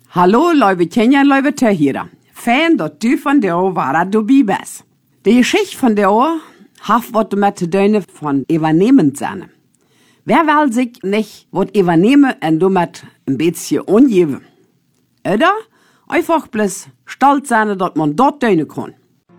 Hallo, liebe Kenja, liebe Töchter. Fan, dat du von der war du bibes. Die Geschichte von der haft wat mit te döne von übernehmen sein. Wer will sich nicht wat übernehmen und damit ein bisschen ungeben? Oder einfach bloß stolz sein, dass man dort döne kann.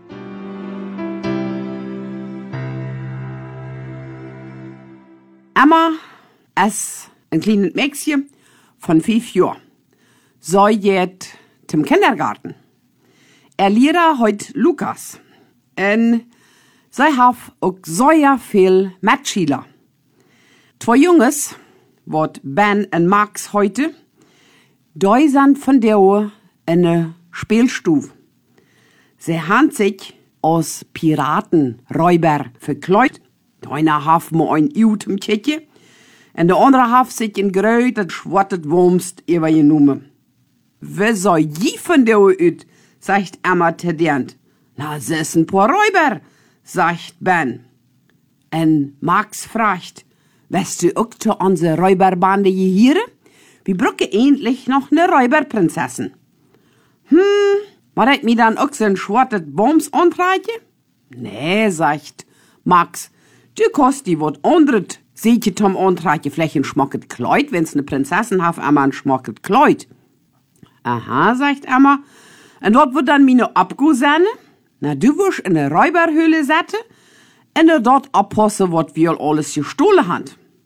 Emma ist ein kleines Mädchen von 5 Jahren. So geht zum Kindergarten. Lehrer heut Lukas. Und sie hat auch sehr viel Mitschüler. 2 Jungs, wat Ben und Max heute, die sind von der in der Spielstube. Sie haben sich als Piratenräuber verkleidet. Der eine hat mir ein Ut im Kittchen und der andere hat sich ein größtes schwarzes Wurmst übergenommen. Wer soll je von der Ut, sagt Emma tedient. Na, sie ist ein paar Räuber, sagt Ben. Und Max fragt, weißt du auch zu unserer Räuberbande hier? Wir brauchen endlich noch eine Räuberprinzessin. Mag ich mir dann auch so ein schwarzes Wurms antreiben? Nee, sagt Max. Du kannst die wat anderes Sietje tom antreiben, vielleicht ein schmacket Kleid, wenn's ne Prinzessin hat, einmal ein schmacket Kleid. Aha, sagt Emma. Und dort wird dann meine Abgu sein? Na, du wirst in eine Räuberhöhle setzen und dort abpassen, was wir alles gestohlen haben.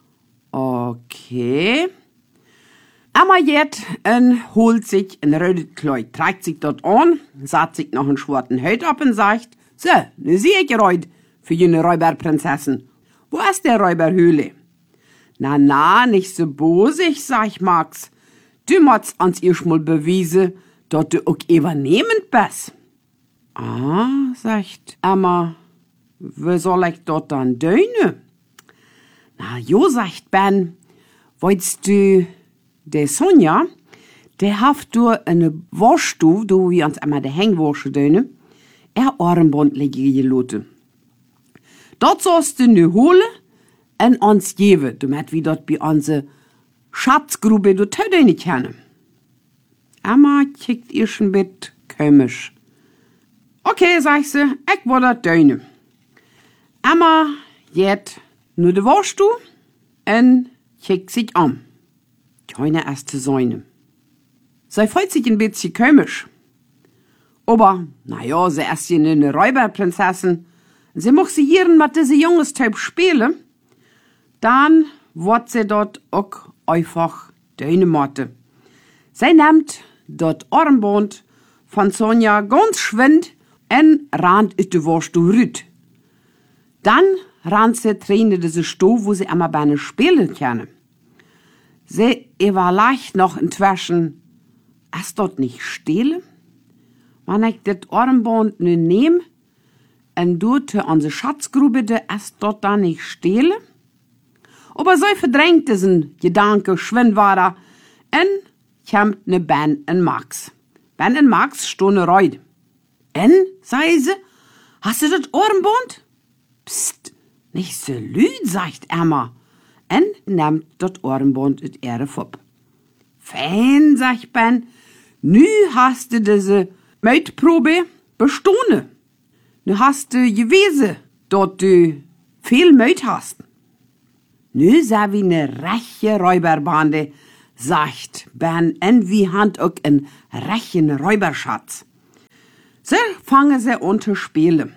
Okay. Emma geht und holt sich ein rotes Kleid, trägt sich dort an, setzt sich noch einen schwarzen Hut ab und sagt, so, ne sehe ich heute für jene Räuberprinzessin. Wo ist der Räuberhöhle? Na, nicht so bosig, sagt Max. Du musst uns erstmal beweisen, dass du auch übernehmend bist. Ah, sagt Emma, wie soll ich dort dann döne? Na, jo, sagt Ben, wolltest du, der Sonja, der haft du eine Waschstube, wo wir uns einmal der Hängwäsche döne, Armband lege gelote. Dort sollst du ne holen und uns geben, damit wir dort bei unserer Schatzgrube du töde nicht kennen. Emma kickt ihr schon bit komisch. Okay, sagt sie, ich will das döne. Emma geht nur de Waschstube und kickt sich an. Keine erste Säune. Sie freut sich ein bisschen komisch. Aber, naja, sie ist ja eine Räuberprinzessin. Sie muss sie hier mit diesem junges Typ spielen. Dann wird sie dort auch einfach Dönemotte. Sie nimmt dort Armband von Sonja ganz schwind und rannt in die Waschstube rüt. Dann rannt sie drin in diese Stube, wo sie einmal bei einer spielen können. Sie überlegt noch inzwischen, ist dort nicht still? Wenn ich das Armband nicht nehme und dort an die Schatzgrube, ist dort dann nicht still? Aber so verdrängt diesen Gedanke schwind weiter und kommt ne Ben und Max. Ben und Max stehen reut. Und, sei sie, hast du das Armband? Psst, nicht so lüd, sagt Emma. Und nimmt das Armband in ihre Fupp. Fein, sagt Ben, nu hast du diese Meutprobe bestanden. Nu hast du gewesen, dass du viel Meut hast. Nu sei wie ne rechte Räuberbande, sagt Ben, und wir haben auch einen rechten Räuberschatz. So fangen sie an zu spielen.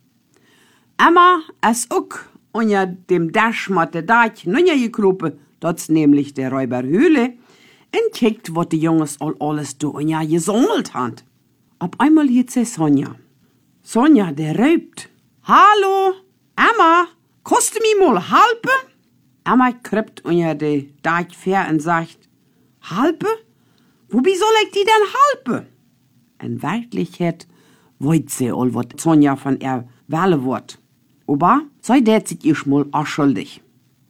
Emma ist auch unter dem Dasch mit der Dach gekropen, das nämlich der Räuberhöhle, und kickt, was die Jungs alles da unter gesammelt haben. Auf einmal hört sie Sonja. Sonja, der räubt. Hallo, Emma, kannst du mir mal helfen? Emma kriept unter die Dach fair und sagt, helfen? Wobei soll ich die denn helfen? In Wirklichkeit wollte sie all, was Sonja von ihr wählen wird. Aber sie dät sich erstmal schuldig.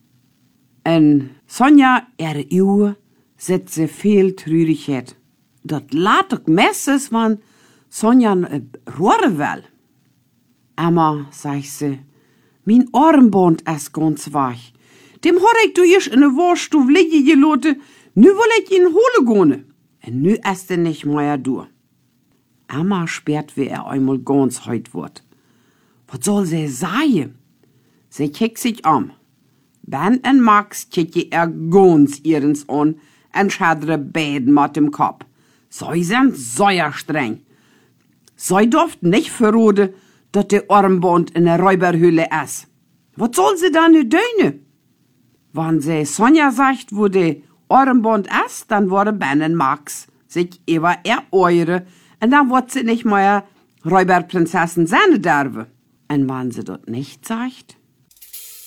Und Sonja, ihre Uhr, setzt sie viel Traurigkeit. Das lässt doch messes, wenn Sonja rohren will. Emma, sagt sie, mein Armband ist ganz weich. Dem hab ich du erst in der Waschstube liegen gelassen, nu will ich ihn holen gehen. Und nu ist er nicht mehr du. Emma sperrt, wie er einmal ganz heut wird. Was soll sie sagen? Sie kickt sich um. Ben und Max kicken er ganz ihrens an und schadere beiden mit dem Kopf. Sie sind sehr streng. Sie durften nicht verraten, dass der Armband in der Räuberhöhle ist. Was soll sie da nu tun? Wenn sie Sonja sagt, wo der Armband ist, dann wurde Ben und Max sich über eure und dann wird sie nicht mehr Räuberprinzessin sein dürfen. Und wenn sie das nicht sagt,